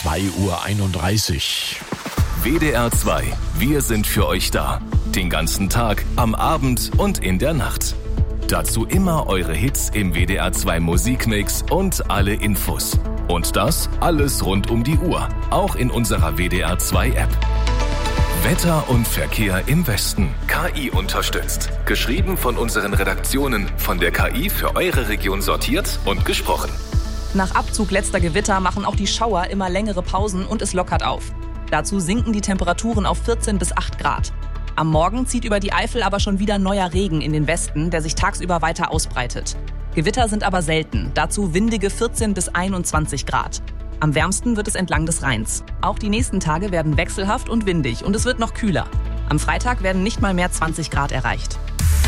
2:31 Uhr. WDR 2, wir sind für euch da. Den ganzen Tag, am Abend und in der Nacht. Dazu immer eure Hits im WDR 2 Musikmix und alle Infos. Und das alles rund um die Uhr, auch in unserer WDR 2 App. Wetter und Verkehr im Westen. KI unterstützt. Geschrieben von unseren Redaktionen, von der KI für eure Region sortiert und gesprochen. Nach Abzug letzter Gewitter machen auch die Schauer immer längere Pausen und es lockert auf. Dazu sinken die Temperaturen auf 14 bis 8 Grad. Am Morgen zieht über die Eifel aber schon wieder neuer Regen in den Westen, der sich tagsüber weiter ausbreitet. Gewitter sind aber selten, dazu windige 14 bis 21 Grad. Am wärmsten wird es entlang des Rheins. Auch die nächsten Tage werden wechselhaft und windig und es wird noch kühler. Am Freitag werden nicht mal mehr 20 Grad erreicht.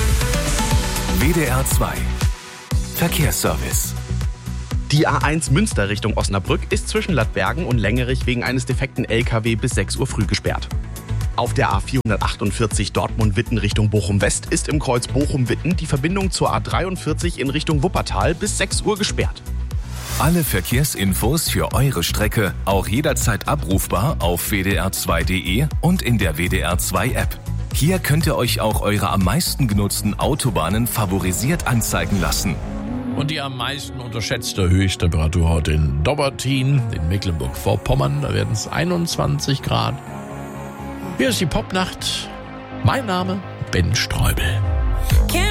WDR 2 Verkehrsservice. Die A1 Münster Richtung Osnabrück ist zwischen Ladbergen und Längerich wegen eines defekten LKW bis 6 Uhr früh gesperrt. Auf der A448 Dortmund-Witten Richtung Bochum-West ist im Kreuz Bochum-Witten die Verbindung zur A43 in Richtung Wuppertal bis 6 Uhr gesperrt. Alle Verkehrsinfos für eure Strecke auch jederzeit abrufbar auf wdr2.de und in der WDR 2 App. Hier könnt ihr euch auch eure am meisten genutzten Autobahnen favorisiert anzeigen lassen. Und die am meisten unterschätzte Höchsttemperatur heute in Dobbertin, in Mecklenburg-Vorpommern. Da werden es 21 Grad. Hier ist die Popnacht. Mein Name Ben Streubel.